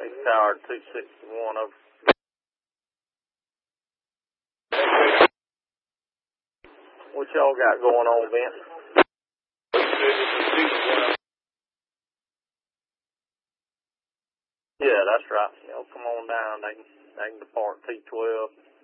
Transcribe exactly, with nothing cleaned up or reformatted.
East Tower two sixty-one over. What y'all got going on, Ben? Yeah, that's right. Y'all come on down. They can, they can depart T twelve.